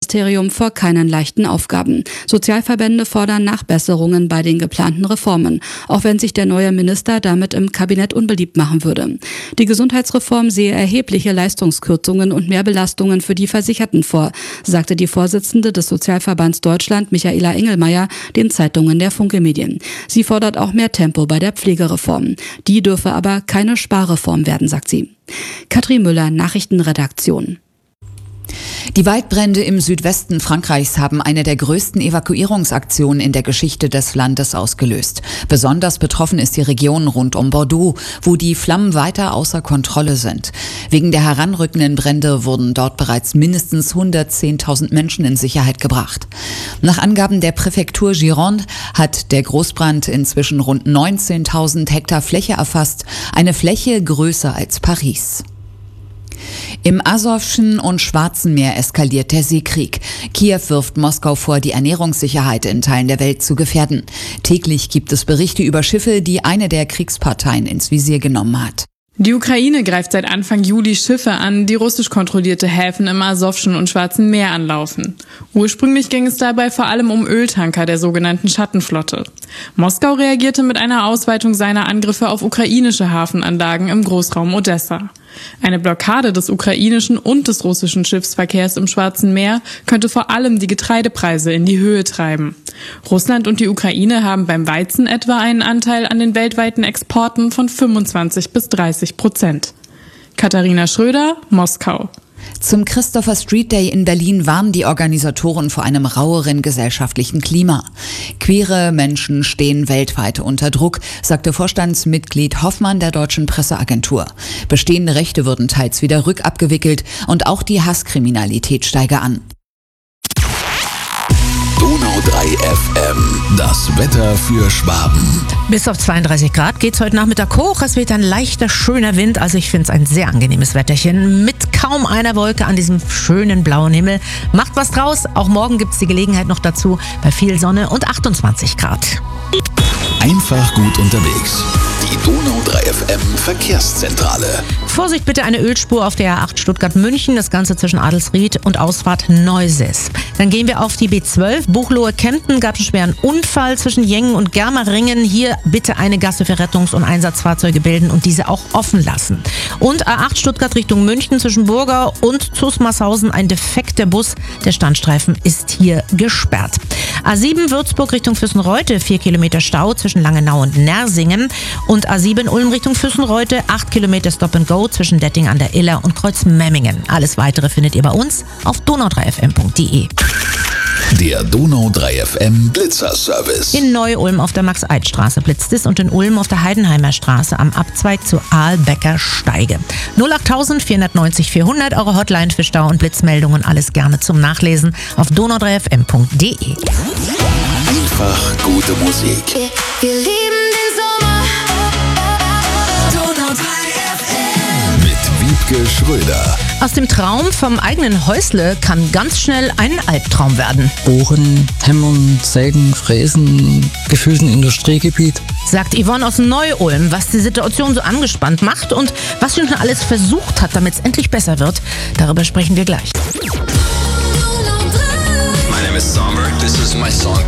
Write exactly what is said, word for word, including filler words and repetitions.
Bundesministerium vor keinen leichten Aufgaben. Sozialverbände fordern Nachbesserungen bei den geplanten Reformen, auch wenn sich der neue Minister damit im Kabinett unbeliebt machen würde. Die Gesundheitsreform sehe erhebliche Leistungskürzungen und Mehrbelastungen für die Versicherten vor, sagte die Vorsitzende des Sozialverbands Deutschland, Michaela Engelmeier, den Zeitungen der Funke Medien. Sie fordert auch mehr Tempo bei der Pflegereform. Die dürfe aber keine Sparreform werden, sagt sie. Katrin Müller, Nachrichtenredaktion. Die Waldbrände im Südwesten Frankreichs haben eine der größten Evakuierungsaktionen in der Geschichte des Landes ausgelöst. Besonders betroffen ist die Region rund um Bordeaux, wo die Flammen weiter außer Kontrolle sind. Wegen der heranrückenden Brände wurden dort bereits mindestens hundertzehntausend Menschen in Sicherheit gebracht. Nach Angaben der Präfektur Gironde hat der Großbrand inzwischen rund neunzehntausend Hektar Fläche erfasst, eine Fläche größer als Paris. Im Asowschen und Schwarzen Meer eskaliert der Seekrieg. Kiew wirft Moskau vor, die Ernährungssicherheit in Teilen der Welt zu gefährden. Täglich gibt es Berichte über Schiffe, die eine der Kriegsparteien ins Visier genommen hat. Die Ukraine greift seit Anfang Juli Schiffe an, die russisch kontrollierte Häfen im Asowschen und Schwarzen Meer anlaufen. Ursprünglich ging es dabei vor allem um Öltanker der sogenannten Schattenflotte. Moskau reagierte mit einer Ausweitung seiner Angriffe auf ukrainische Hafenanlagen im Großraum Odessa. Eine Blockade des ukrainischen und des russischen Schiffsverkehrs im Schwarzen Meer könnte vor allem die Getreidepreise in die Höhe treiben. Russland und die Ukraine haben beim Weizen etwa einen Anteil an den weltweiten Exporten von fünfundzwanzig bis dreißig Prozent. Katharina Schröder, Moskau. Zum Christopher Street Day in Berlin warnen die Organisatoren vor einem raueren gesellschaftlichen Klima. Queere Menschen stehen weltweit unter Druck, sagte Vorstandsmitglied Hoffmann der Deutschen Presseagentur. Bestehende Rechte würden teils wieder rückabgewickelt und auch die Hasskriminalität steige an. Donau drei F M, das Wetter für Schwaben. Bis auf zweiunddreißig Grad geht's heute Nachmittag hoch. Es weht ein leichter, schöner Wind. Also ich finde es ein sehr angenehmes Wetterchen mit kaum einer Wolke an diesem schönen blauen Himmel. Macht was draus. Auch morgen gibt's die Gelegenheit noch dazu bei viel Sonne und achtundzwanzig Grad. Einfach gut unterwegs. Die Donau drei F M Verkehrszentrale. Vorsicht bitte, eine Ölspur auf der A acht Stuttgart-München, das Ganze zwischen Adelsried und Ausfahrt Neuses. Dann gehen wir auf die B zwölf, Buchloe-Kempten, gab einen schweren Unfall zwischen Jengen und Germeringen. Hier bitte eine Gasse für Rettungs- und Einsatzfahrzeuge bilden und diese auch offen lassen. Und A acht Stuttgart Richtung München zwischen Burger und Zusmarshausen, ein defekter Bus. Der Standstreifen ist hier gesperrt. A sieben Würzburg Richtung Füssenreute, vier Kilometer Stau zwischen Langenau und Nersingen. Und A sieben Ulm Richtung Füssenreute, acht Kilometer Stop and Go zwischen Detting an der Iller und Kreuzmemmingen. Alles weitere findet ihr bei uns auf donau drei f m punkt d e. Der Donau drei F M Blitzerservice. In Neu-Ulm auf der Max-Eid-Straße blitzt es und in Ulm auf der Heidenheimer Straße am Abzweig zur Aalbecker Steige. null acht vier neun null vierhundert, eure Hotline für Stau- und Blitzmeldungen, alles gerne zum Nachlesen auf donau drei f m punkt d e. Einfach gute Musik. Wir, wir lieben den Sommer. Donau drei F M. Mit Wiebke Schröder. Aus dem Traum vom eigenen Häusle kann ganz schnell ein Albtraum werden. Bohren, Hämmern, Sägen, Fräsen, gefühlten Industriegebiet. Sagt Yvonne aus Neu-Ulm, was die Situation so angespannt macht und was sie schon alles versucht hat, damit es endlich besser wird. Darüber sprechen wir gleich. Donau drei. My name is Sommer. This is my song